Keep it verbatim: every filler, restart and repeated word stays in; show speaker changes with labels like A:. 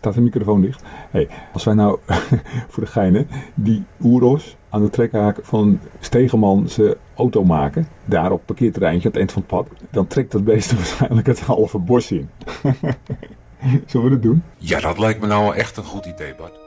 A: staat de microfoon dicht. Hey, als wij nou voor de geinen die oeros aan de trekhaak van Stegeman zijn auto maken, daar op het parkeerterreintje aan het eind van het pad, dan trekt dat beest er waarschijnlijk het halve bos in. Zullen we dat doen?
B: Ja, dat lijkt me nou echt een goed idee, Bart.